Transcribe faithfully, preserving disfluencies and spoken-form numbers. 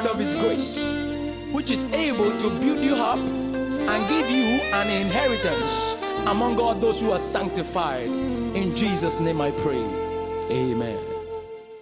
word of his grace, which is able to build you up and give you an inheritance among all those who are sanctified. In Jesus' name I pray. Amen.